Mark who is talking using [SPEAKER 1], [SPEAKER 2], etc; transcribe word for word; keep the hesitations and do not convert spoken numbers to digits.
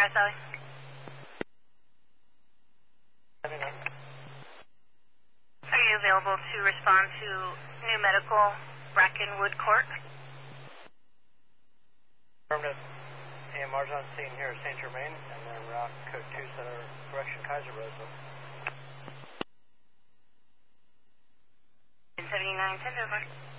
[SPEAKER 1] Grass Valley. Are you available to respond to New Medical Brackenwood Court?
[SPEAKER 2] Affirmative. A M R's on scene here at Saint Germain, and then route code two Center Correction Kaiser Roseville.
[SPEAKER 1] seventy-nine, send over.